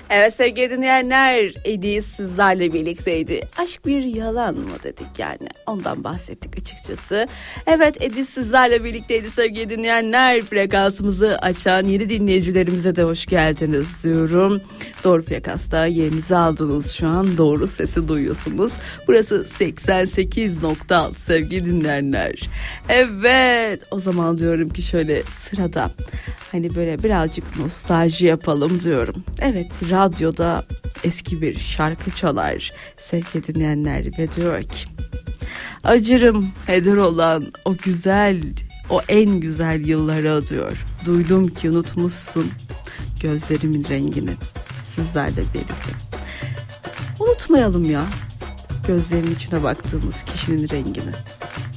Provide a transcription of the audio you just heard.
Evet sevgili dinleyenler, Edi sizlerle birlikteydi. Aşk bir yalan mı dedik yani, ondan bahsettik açıkçası. Evet, Edi sizlerle birlikteydi sevgili dinleyenler. Frekansımızı açan yeni dinleyicilerimize de hoş geldiniz diyorum. Doğru frekansta yerinizi aldınız, şu an doğru sesi duyuyorsunuz. Burası 88.6 sevgili dinleyenler. Evet, o zaman diyorum ki şöyle sırada hani böyle birazcık nostalji yapalım diyorum. Evet, radyoda eski bir şarkı çalar sevgili dinleyenler ve diyor ki: acırım heder olan o güzel, o en güzel yılları diyor. Duydum ki unutmuşsun gözlerimin rengini. Sizlerle birlikte unutmayalım ya gözlerinin içine baktığımız kişinin rengini.